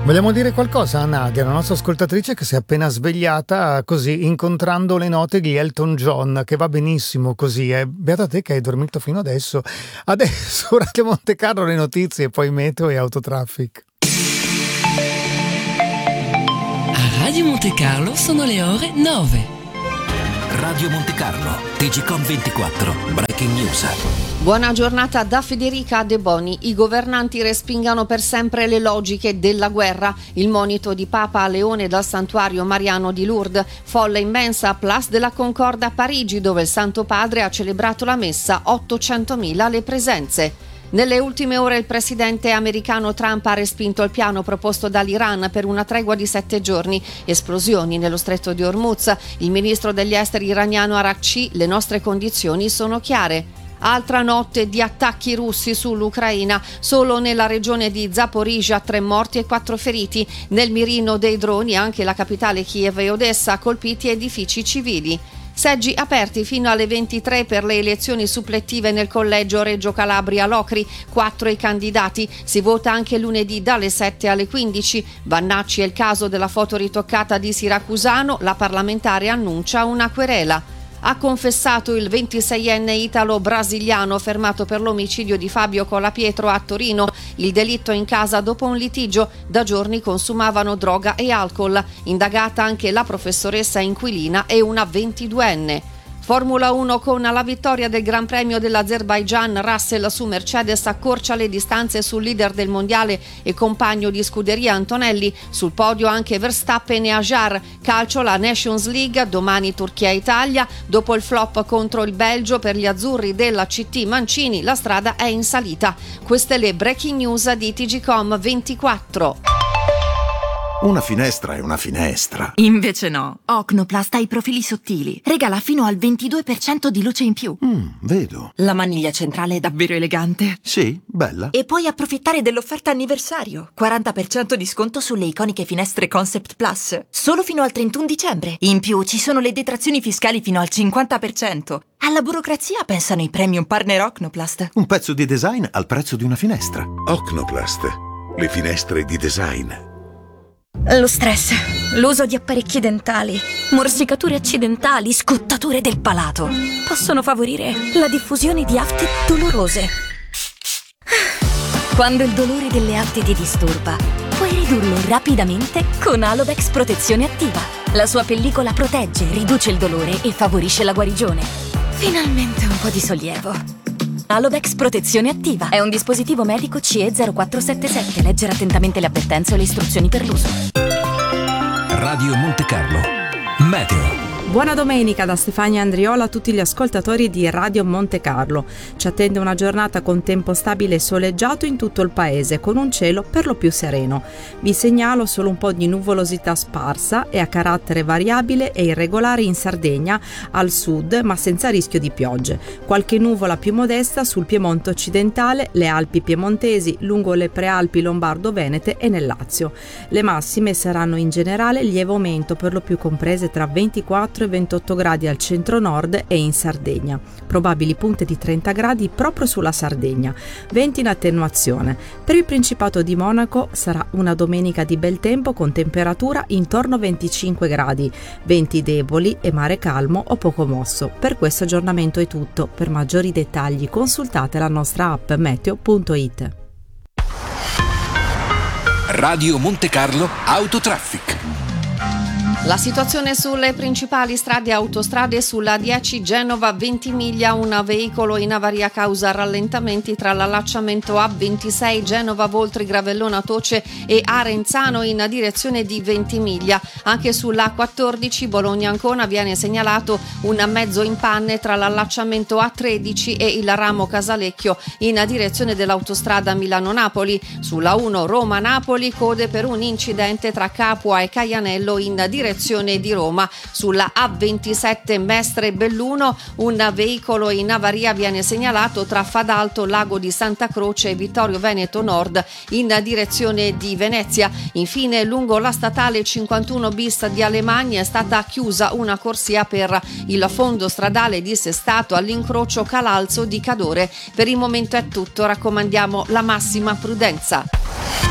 Vogliamo dire qualcosa a Nadia, la nostra ascoltatrice che si è appena svegliata così, incontrando le note di Elton John, che va benissimo così. Beata te che hai dormito fino adesso. Adesso Radio Monte Carlo, le notizie, poi meteo e autotraffic. A Radio Monte Carlo sono le ore 9. Radio Monte Carlo, TGcom 24, Breaking News. Buona giornata da Federica De Boni. I governanti respingano per sempre le logiche della guerra. Il monito di Papa Leone dal santuario mariano di Lourdes. Folla immensa a Place de la Concorde a Parigi, dove il Santo Padre ha celebrato la messa, 800.000 le presenze. Nelle ultime ore il presidente americano Trump ha respinto il piano proposto dall'Iran per una tregua di 7 giorni. Esplosioni nello stretto di Hormuz. Il ministro degli esteri iraniano Araghchi: le nostre condizioni sono chiare. Altra notte di attacchi russi sull'Ucraina. Solo nella regione di Zaporizhia 3 morti e 4 feriti. Nel mirino dei droni anche la capitale Kiev e Odessa, colpiti edifici civili. Seggi aperti fino alle 23 per le elezioni supplettive nel collegio Reggio Calabria Locri. 4 i candidati. Si vota anche lunedì dalle 7 alle 15. Vannacci è il caso della foto ritoccata di Siracusano. La parlamentare annuncia una querela. Ha confessato il 26enne italo-brasiliano fermato per l'omicidio di Fabio Colapietro a Torino. Il delitto in casa dopo un litigio. Da giorni consumavano droga e alcol. Indagata anche la professoressa inquilina e una 22enne. Formula 1 con la vittoria del Gran Premio dell'Azerbaigian. Russell su Mercedes accorcia le distanze sul leader del mondiale e compagno di scuderia Antonelli. Sul podio anche Verstappen e Ajar. Calcio, la Nations League, domani Turchia-Italia. Dopo il flop contro il Belgio per gli azzurri della CT Mancini, la strada è in salita. Queste le breaking news di TGcom 24. Una finestra è una finestra. Invece no. Ocnoplast ha i profili sottili. Regala fino al 22% di luce in più. Vedo. La maniglia centrale è davvero elegante. Sì, bella. E puoi approfittare dell'offerta anniversario. 40% di sconto sulle iconiche finestre Concept Plus. Solo fino al 31 dicembre. In più ci sono le detrazioni fiscali fino al 50%. Alla burocrazia pensano i premium partner Ocnoplast. Un pezzo di design al prezzo di una finestra. Ocnoplast, le finestre di design. Lo stress, l'uso di apparecchi dentali, morsicature accidentali, scottature del palato possono favorire la diffusione di afte dolorose. Quando il dolore delle afte ti disturba, puoi ridurlo rapidamente con Alodex Protezione Attiva. La sua pellicola protegge, riduce il dolore e favorisce la guarigione. Finalmente un po' di sollievo. Alodex Protezione Attiva è un dispositivo medico CE 0477. Leggere attentamente le avvertenze o le istruzioni per l'uso. Radio Monte Carlo, meteo. Buona domenica da Stefania Andriola a tutti gli ascoltatori di Radio Monte Carlo. Ci attende una giornata con tempo stabile e soleggiato in tutto il paese, con un cielo per lo più sereno. Vi segnalo solo un po' di nuvolosità sparsa e a carattere variabile e irregolare in Sardegna, al sud, ma senza rischio di piogge. Qualche nuvola più modesta sul Piemonte occidentale, le Alpi piemontesi, lungo le prealpi lombardo-venete e nel Lazio. Le massime saranno in generale lieve aumento, per lo più comprese tra 24 e 28 gradi al centro-nord e in Sardegna. Probabili punte di 30 gradi proprio sulla Sardegna. Venti in attenuazione. Per il Principato di Monaco sarà una domenica di bel tempo con temperatura intorno a 25 gradi. Venti deboli e mare calmo o poco mosso. Per questo aggiornamento è tutto. Per maggiori dettagli consultate la nostra app meteo.it. Radio Monte Carlo Autotraffic. La situazione sulle principali strade e autostrade: sulla 10 Genova Ventimiglia un veicolo in avaria causa rallentamenti tra l'allacciamento A26 Genova Voltri Gravellona Toce e Arenzano in direzione di Ventimiglia. Anche sulla 14 Bologna Ancona viene segnalato un mezzo in panne tra l'allacciamento A13 e il ramo Casalecchio in direzione dell'autostrada Milano-Napoli. Sulla 1 Roma-Napoli code per un incidente tra Capua e Caianello in direzione di Roma. Sulla A27 Mestre-Belluno un veicolo in avaria viene segnalato tra Fadalto, Lago di Santa Croce e Vittorio Veneto Nord in direzione di Venezia. Infine, lungo la statale 51 bis di Alemagna è stata chiusa una corsia per il fondo stradale dissestato all'incrocio Calalzo di Cadore. Per il momento è tutto, raccomandiamo la massima prudenza.